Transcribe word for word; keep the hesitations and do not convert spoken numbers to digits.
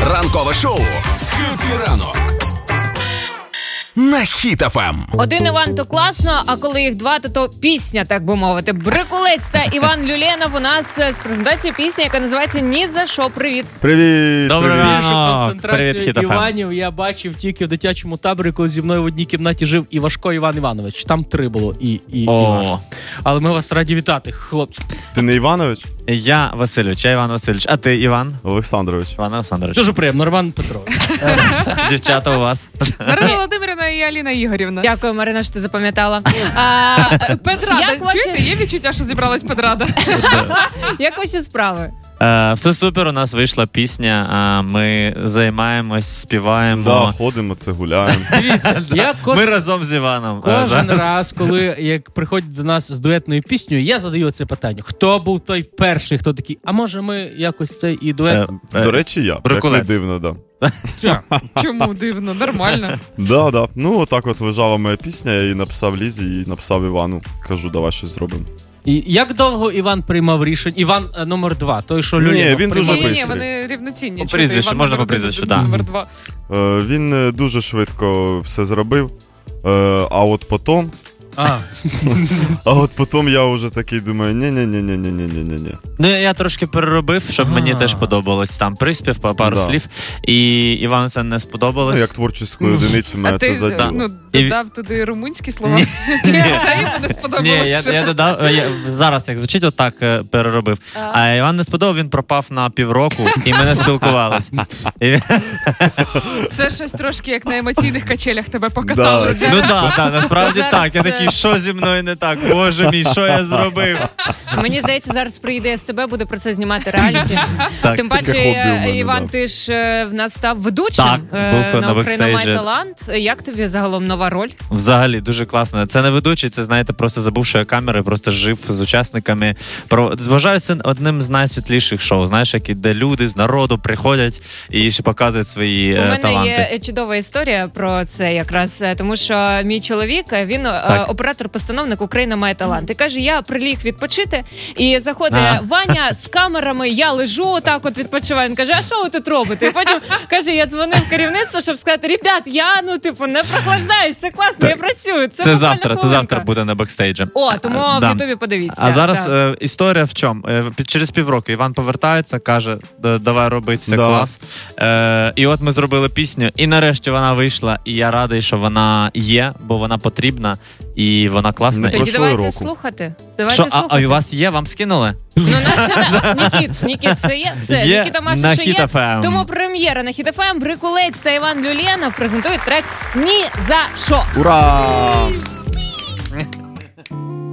Ранкове шоу «Хеппі ранок» на Хіт еф ем. Один Іван то класно, а коли їх два, то то пісня, так би мовити. Брикулець та Іван Люленов у нас з презентацією пісні, яка називається «Ні за що». Привіт. Привіт. Доброго ранку. Концентрацію Іванів я бачив тільки в дитячому таборі, коли зі мною в одній кімнаті жив Івашко Іван Іванович. Там три було і, і Іван. Але ми вас раді вітати, хлопці. Ти не Іванович? Я Васильович, я Іван Васильович. А ти Іван? Олександрович. Іван Олександрович. Дуже приємно, Роман Петрович. Дівчата у вас. Марина Володимирівна і Аліна Ігорівна. Дякую, Марина, що ти запам'ятала. А, Педрада. як ваші- Чуєте, є відчуття, що зібралась Педрада? Як ваші справи? Е, все супер, у нас вийшла пісня, а ми займаємось, співаємо. Да, ходимо, це гуляємо. Дивіться, я Ми кожен, разом з Іваном. е, кожен зараз. раз, коли як приходять до нас з дуетною піснею, я задаю це питання. Хто був той перший, хто такий, а може ми якось цей і дует? Е, До речі, я. Як не Брикулець. дивно, да. Ця. Чому дивно? Нормально. Да, да. Ну, отак от лежала моя пісня, я її написав Лізі і написав Івану. Кажу, давай щось зробимо. І як довго Іван приймав рішення? Іван е, номер два, той, що Ні, Люленов він дуже приймав. Ні, ні, ні, бистрий. вони рівноцінні. По Чуєте, прізвищу, Іван можна номер по один, прізвищу, Іван да. номер два. Е, Він е, дуже швидко все зробив. Е, А от потім, А, а от потім я вже такий думаю, ні-ні-ні-ні-ні-ні-ні-ні-ні. Ну, я трошки переробив, щоб мені А. теж подобалось. Там приспів, па- пару Да. слів. І Івану це не сподобалось. Ну, як творческую одиницю мене А це ти заділо. ну, І- додав туди румунські слова? Чи це йому не Ні, сподобалось? я, що? я додав, я, зараз як звучить, отак е, переробив. А Іван не сподобав, він пропав на півроку, і ми не спілкувалися. І він- Це щось трошки як на емоційних качелях тебе покатали. Да, Це- Ну так, да, насправді Зараз, так. Я е, такий, що зі мною не так? Боже мій, що я зробив? Мені здається, зараз прийде СТБ, буде про це знімати реаліті. Так, Тим таке паче, хобі в мене, Іван, да. ти ж е, в нас став ведучим Так, е, був на на Україна має бекстейджі. талант. Як тобі загалом нова роль? Взагалі дуже класно. Це не ведучий, це, знаєте, просто забув, що я камери, просто жив з учасниками. Про вважаю це одним з найсвітліших шоу. Знаєш, які де люди з народу приходять і ще показують свої У е, мене таланти. є чудова історія про це якраз, е, тому що мій чоловік, е, він е, оператор-постановник «Україна має талант». І каже, я приліг відпочити, і заходить А. Ваня з камерами, я лежу отак от відпочиваю. Він каже, а що ви тут робите? І потім, каже, я дзвонив в керівництво, щоб сказати, ребят, я, ну, типу, не прохлаждаюсь, це класно, я працюю. Це, Це буквально завтра, це хвилинка. завтра буде на бекстейджі. О, тому Е, в да. Ютубі подивіться. А зараз Так. е, історія в чому? Е, під- через півроку Іван повертається, каже, «Да- давай робити, все Да. клас. Е, і от ми зробили пісню, і нарешті вона вийшла, і я радий, що вона є, бо вона потрібна, і вона класна. Ну, І- Тоді пройшло давайте року. слухати. Давайте Що, а, слухати. а у вас є? Вам скинули? Ну, наче, да. Нікіт, Нікіт, все є? Все, Є Нікіта Маша, на що Хіт є. еф ем. Тому прем'єра на Хіт еф ем. Брикулець та Іван Люленов презентують трек «Ні за що». Ура!